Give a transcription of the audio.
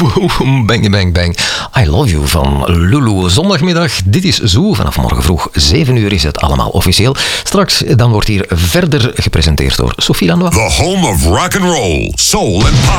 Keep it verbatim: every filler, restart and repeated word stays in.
boom, bang, bang, bang. I love you van Lulu. Zondagmiddag, dit is Zoo. Vanaf morgen vroeg, zeven uur is het allemaal officieel. Straks, dan wordt hier verder gepresenteerd door Sophie Lanois. The home of rock and roll, soul and pop